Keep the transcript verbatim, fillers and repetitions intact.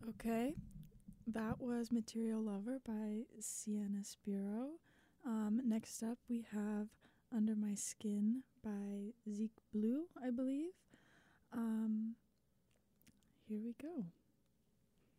Okay, that was Material Lover by Sienna Spiro. Um, next up, we have Under My Skin by Zeke Blue, I believe. Um, here we go.